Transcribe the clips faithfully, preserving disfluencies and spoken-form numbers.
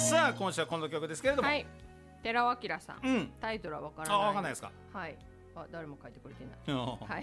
さあ今週はこの曲ですけれども、 はい、寺尾明さん、 うん、 タイトルはわからない。 あ、わかんないですか。 はい、あ、誰も書いてくれてない。 うん、 はい、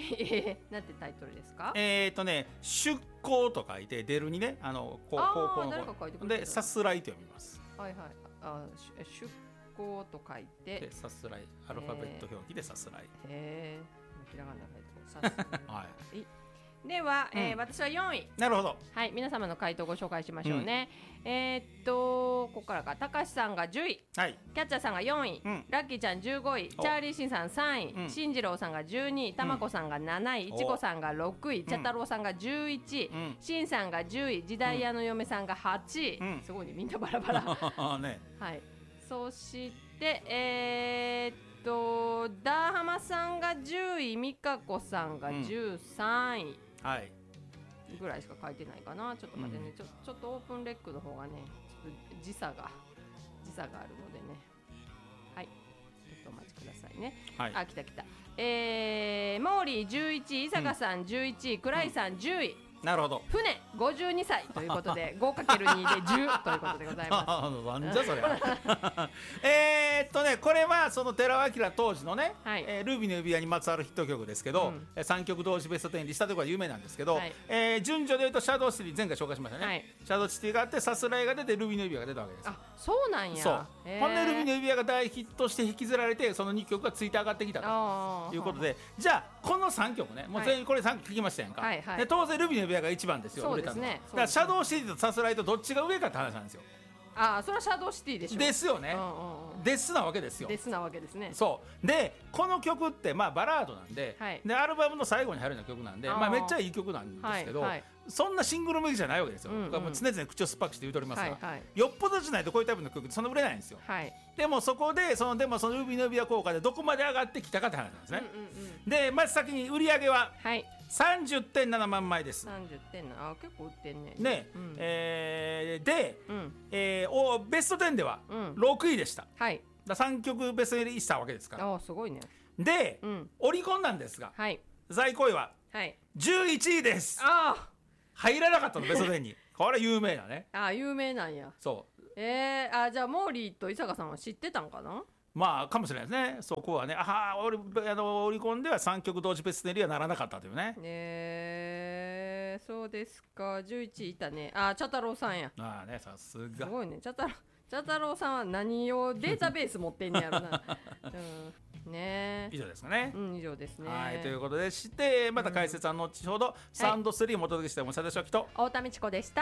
なんてタイトルですか。 えっ、ー、とね、出航と書いて出るにね、あのこう高校の子でさすらいと読みます。はいはい、 あ、出航と書いてさすらい、アルファベット表記でさすらい。へえ、ひらがな書いてさすらい。はい。では、 うん、 えー、私はよんい。 なるほど。 はい、皆様の回答をご紹介しましょうね。うん、えー、っとここからか、たかしさんがじゅうい、はい、キャッチャーさんがよんい、うん、ラッキーちゃんじゅうごい、チャーリーシンさんさんい、うん、しんじろうさんがじゅうにい、たまこさんがなない、いちこさんがろくい、ちゃたろうさんがじゅういちい、うん、しんさんがじゅうい、時代屋の嫁さんがはちい、うん、すごいね、みんなバラバラ。ね、はい、そしてえー、っとダーハマさんがじゅうい、みかこさんがじゅうさんい、うん、はい、ぐらいしか書いてないかな。ちょっと待ってね、うん、ちょ、ちょっとオープンレックの方がね、ちょっと時差が時差があるのでね、はい、ちょっとお待ちくださいね。はい、あ、来た来た。えー、モーリーじゅういちい、伊坂さんじゅういちい、倉井さんじゅうい、 なるほど。 船ごじゅうにさいということで ごかけるに でじゅうということでございます。 なんじゃそれ。えっとね、これはその寺尾明当時のね、はい、えー、ルビーの指輪にまつわるヒット曲ですけど、うん、さんきょく同時ベストじゅうにリスタということが有名なんですけど、はい、えー、順序でいうとシャドウシティ前回紹介しましたね、はい、シャドウシティがあってさすらいが出てルビーの指輪が出たわけです。 あ、そうなんや。そう、 えー、ほんでルビーの指輪が大ヒットして引きずられて、そのにきょくがついて上がってきたということで、じゃあこのさんきょくね、もう全員これさんきょく聞きましたやんか、はいはい、で当然ルビーの指輪が一番ですよ。そうですね。だからシャドウシティとさすらいとどっちが上かって話なんですよ。 ああ、それはシャドウシティでしょ。 ですよね、うんうんうん、ですなわけですよ。 ですなわけですね。 そうで、この曲ってまあバラードなんで、はい、でアルバムの最後に入るような曲なんで、まあ、めっちゃいい曲なんですけど、はいはい、そんなシングル向きじゃないわけですよ、うんうん、もう常々口を酸っぱくして言うとりますが、はいはい、よっぽどじゃないとこういうタイプの曲ってそんな売れないんですよ、はい、でもそこでそのでもそのルビーの指輪効果でどこまで上がってきたかって話なんですね、うんうんうん、でまず先に売り上げは、はい、さんじゅってんななまんまいです。 さんじゅってんなな、あ、結構売ってんね。 ね、うん、えー、で、うん、えー、おベストじゅうではろくいでした、うん、はい、ださんきょくベスト入りしたわけですから。 あ、すごいね。 で、うん、オリコンなんですが、はい、在庫位はじゅういちいです。あ、入らなかったのベストじゅうに。これ有名なね。 あ、有名なんや。そう、えー、あ、じゃあモーリーと伊坂さんは知ってたんかな。 まあかもしれないですね。そこはね、あオリあのオリコンではさんきょく同時ベスト入りはならなかったというね。 えー、そうですか。じゅういちいいたね。あ、茶太郎さんや。 ああね、さすが。 すごいね。茶太郎茶太郎さんは何をデータベース持ってんねやろな。うん、ね、 以上ですかね。 うん、以上ですね。 はい、ということでして、また解説は後ほど、うん、サウンドスリーをお届けしても佐田翔樹と太田美智子でした。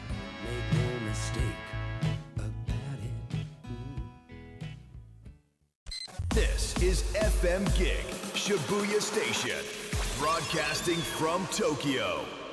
This is F M Gig Shibuya Station, broadcasting from Tokyo.